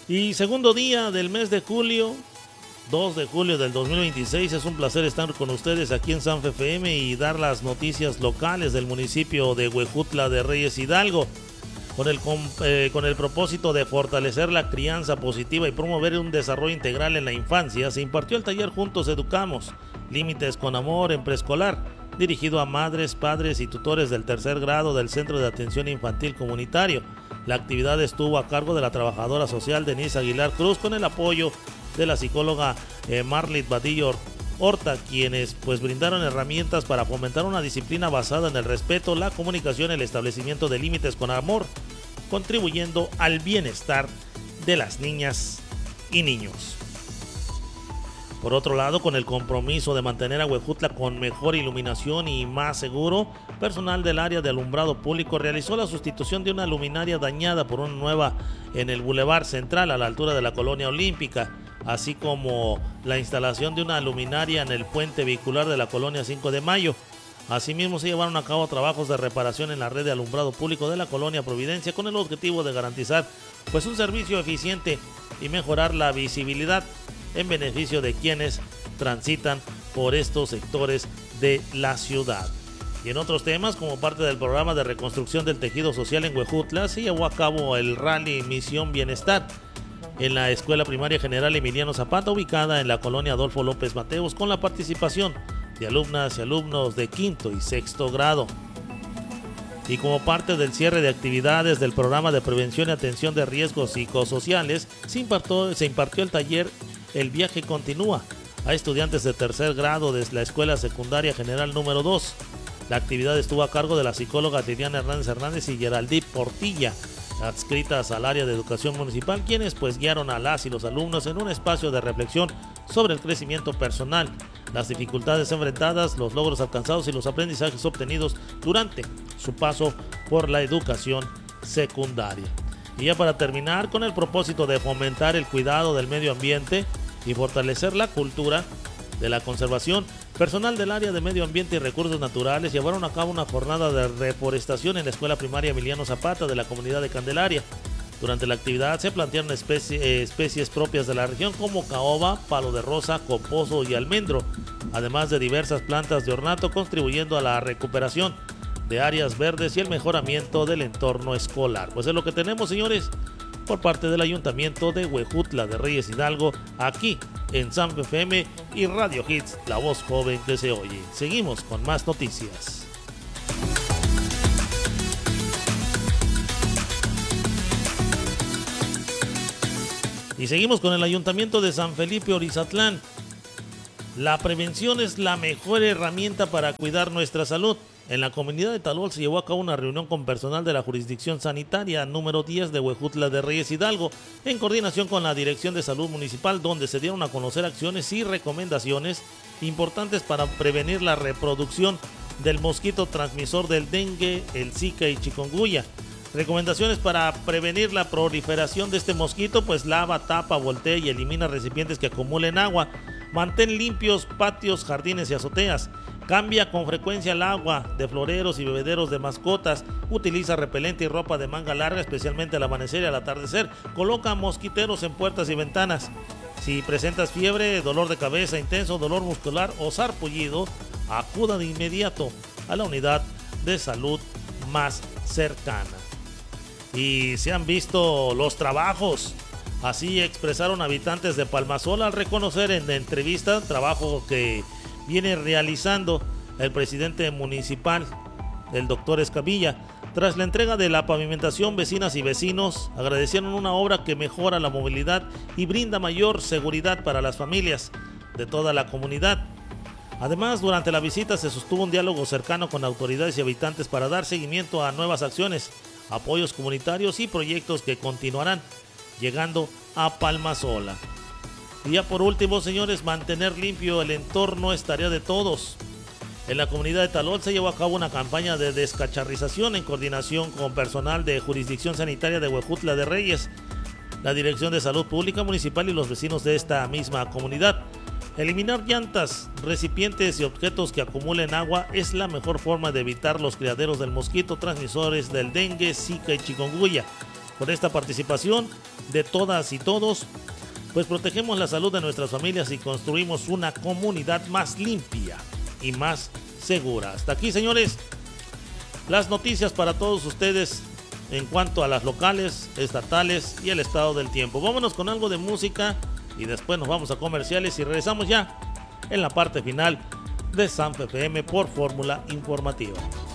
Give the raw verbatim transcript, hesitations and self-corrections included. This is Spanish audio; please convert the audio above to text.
Y segundo día del mes de julio, dos de julio del dos mil veintiséis. Es un placer estar con ustedes aquí en Sanfe F M y dar las noticias locales del municipio de Huejutla de Reyes Hidalgo. Con el, con, eh, con el propósito de fortalecer la crianza positiva y promover un desarrollo integral en la infancia, se impartió el taller Juntos Educamos, Límites con Amor en Preescolar, dirigido a madres, padres y tutores del tercer grado del Centro de Atención Infantil Comunitario. La actividad estuvo a cargo de la trabajadora social Denise Aguilar Cruz, con el apoyo de la psicóloga eh, Marlit Badillo Horta, quienes pues brindaron herramientas para fomentar una disciplina basada en el respeto, la comunicación y el establecimiento de límites con amor, contribuyendo al bienestar de las niñas y niños. Por otro lado, con el compromiso de mantener a Huejutla con mejor iluminación y más seguro, personal del área de alumbrado público realizó la sustitución de una luminaria dañada por una nueva en el Boulevard Central a la altura de la Colonia Olímpica, así como la instalación de una luminaria en el puente vehicular de la Colonia cinco de mayo. Asimismo, se llevaron a cabo trabajos de reparación en la red de alumbrado público de la Colonia Providencia con el objetivo de garantizar pues un servicio eficiente y mejorar la visibilidad en beneficio de quienes transitan por estos sectores de la ciudad. Y en otros temas, como parte del programa de reconstrucción del tejido social en Huejutla, se llevó a cabo el Rally Misión Bienestar en la Escuela Primaria General Emiliano Zapata, ubicada en la colonia Adolfo López Mateos, con la participación de alumnas y alumnos de quinto y sexto grado. Y como parte del cierre de actividades del programa de prevención y atención de riesgos psicosociales, se impartió, se impartió el taller El Viaje Continúa a estudiantes de tercer grado de la Escuela Secundaria General número dos. La actividad estuvo a cargo de la psicóloga Liliana Hernández Hernández y Geraldí Portilla, adscritas al área de educación municipal, quienes pues guiaron a las y los alumnos en un espacio de reflexión sobre el crecimiento personal, las dificultades enfrentadas, los logros alcanzados y los aprendizajes obtenidos durante su paso por la educación secundaria. Y ya para terminar, con el propósito de fomentar el cuidado del medio ambiente y fortalecer la cultura de la conservación, personal del área de Medio Ambiente y Recursos Naturales llevaron a cabo una jornada de reforestación en la Escuela Primaria Emiliano Zapata de la comunidad de Candelaria. Durante la actividad se plantearon especie, especies propias de la región como caoba, palo de rosa, coposo y almendro, además de diversas plantas de ornato, contribuyendo a la recuperación de áreas verdes y el mejoramiento del entorno escolar. Pues es lo que tenemos, señores, por parte del Ayuntamiento de Huejutla de Reyes Hidalgo, aquí en Sanfe F M y Radio Hits, la voz joven que se oye. Seguimos con más noticias. Y seguimos con el Ayuntamiento de San Felipe Orizatlán. La prevención es la mejor herramienta para cuidar nuestra salud. En la comunidad de Talol se llevó a cabo una reunión con personal de la jurisdicción sanitaria número diez de Huejutla de Reyes Hidalgo, en coordinación con la Dirección de Salud Municipal, donde se dieron a conocer acciones y recomendaciones importantes para prevenir la reproducción del mosquito transmisor del dengue, el zika y chikungunya. Recomendaciones para prevenir la proliferación de este mosquito: pues lava, tapa, voltea y elimina recipientes que acumulen agua. Mantén limpios patios, jardines y azoteas. Cambia con frecuencia el agua de floreros y bebederos de mascotas. Utiliza repelente y ropa de manga larga, especialmente al amanecer y al atardecer. Coloca mosquiteros en puertas y ventanas. Si presentas fiebre, dolor de cabeza intenso, dolor muscular o sarpullido, acuda de inmediato a la unidad de salud más cercana. Y se han visto los trabajos. Así expresaron habitantes de Palmasola al reconocer en la entrevista trabajo que viene realizando el presidente municipal, el doctor Escamilla. Tras la entrega de la pavimentación, vecinas y vecinos agradecieron una obra que mejora la movilidad y brinda mayor seguridad para las familias de toda la comunidad. Además, durante la visita se sostuvo un diálogo cercano con autoridades y habitantes para dar seguimiento a nuevas acciones, apoyos comunitarios y proyectos que continuarán llegando a Palmasola. Y ya por último, señores, mantener limpio el entorno es tarea de todos. En la comunidad de Talol se llevó a cabo una campaña de descacharrización en coordinación con personal de Jurisdicción Sanitaria de Huejutla de Reyes, la Dirección de Salud Pública Municipal y los vecinos de esta misma comunidad. Eliminar llantas, recipientes y objetos que acumulen agua es la mejor forma de evitar los criaderos del mosquito transmisores del dengue, zika y chikungunya. Con esta participación de todas y todos, pues protegemos la salud de nuestras familias y construimos una comunidad más limpia y más segura. Hasta aquí, señores, las noticias para todos ustedes en cuanto a las locales, estatales y el estado del tiempo. Vámonos con algo de música y después nos vamos a comerciales y regresamos ya en la parte final de Sanfe F M por Fórmula Informativa.